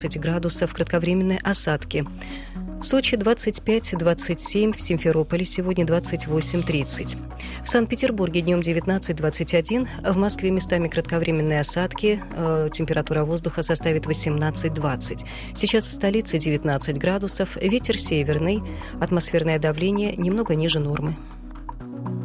градусов, кратковременные осадки. В Сочи 25-27, в Симферополе сегодня 28-30. В Санкт-Петербурге днем 19-21, в Москве местами кратковременные осадки, температура воздуха составит 18-20. Сейчас в столице 19 градусов, ветер северный, атмосферное давление немного ниже нормы.